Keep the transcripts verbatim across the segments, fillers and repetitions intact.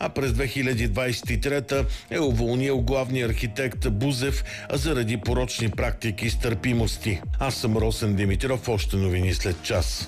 а през две хиляди двадесет и трета е уволнил главния архитект Бузев заради порочни практики и стърпимости. Аз съм Росен Димитров, още новини след час.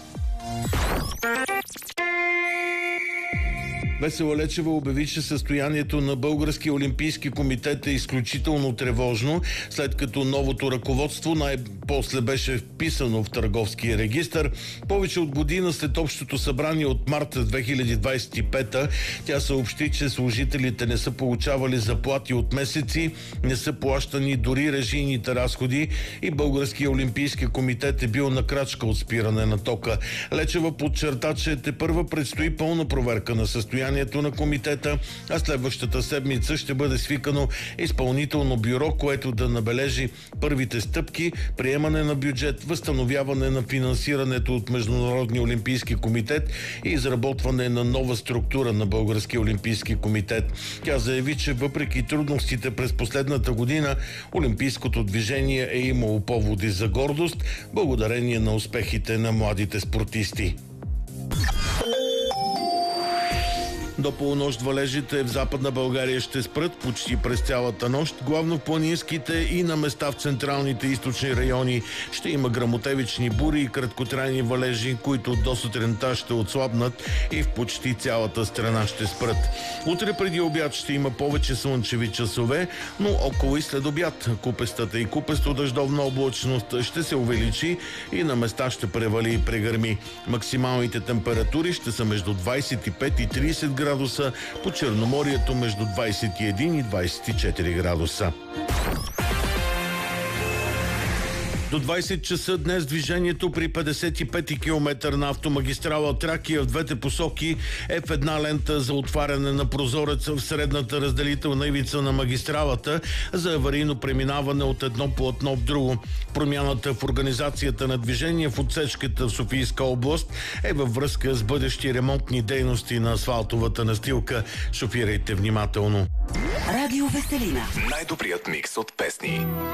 Весела Лечева обяви, че състоянието на Българския олимпийски комитет е изключително тревожно, след като новото ръководство най-после беше вписано в търговския регистър. Повече от година след общото събрание от март две хиляди двадесет и пета тя съобщи, че служителите не са получавали заплати от месеци, не са плащани дори режийните разходи и Българския олимпийски комитет е бил на крачка от спиране на тока. Лечева подчерта, че тепърва предстои пълна проверка на състоянието на комитета, а следващата седмица ще бъде свикано изпълнително бюро, което да набележи първите стъпки, приемане на бюджет, възстановяване на финансирането от Международния олимпийски комитет и изработване на нова структура на Българския олимпийски комитет. Тя заяви, че въпреки трудностите през последната година, олимпийското движение е имало поводи за гордост, благодарение на успехите на младите спортисти. До полунощ валежите в Западна България ще спрат почти през цялата нощ. Главно в планинските и на места в централните и източни райони ще има гръмотевични бури и краткотрайни валежи, които до сутринта ще отслабнат и в почти цялата страна ще спрат. Утре преди обяд ще има повече слънчеви часове, но около и след обяд купестата и купесто дъждовна облачност ще се увеличи и на места ще превали и прегърми. Максималните температури ще са между двадесет и пет и тридесет градуса. градуса, по Черноморието между двадесет и един и двадесет и четири градуса. До двадесет часа днес движението при петдесет и пети километър на автомагистрала Тракия в двете посоки е в една лента за отваряне на прозореца в средната разделителна ивица на магистралата за аварийно преминаване от едно платно в друго. Промяната в организацията на движение в отсечката в Софийска област е във връзка с бъдещи ремонтни дейности на асфалтовата настилка. Шофирайте внимателно. Радио Веселина. Най-добрият микс от песни.